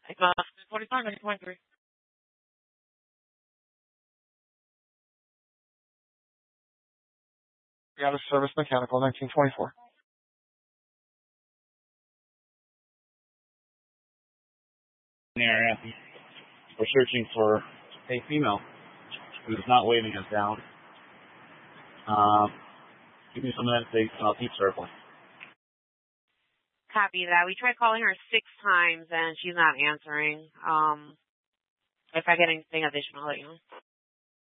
45, 1923. Out of service mechanical, 1924. Area. We're searching for a female who's not waving us down. Give me some of that big deep circle. Copy that. We tried calling her 6 times and she's not answering. If I get anything additional, I'll let you know.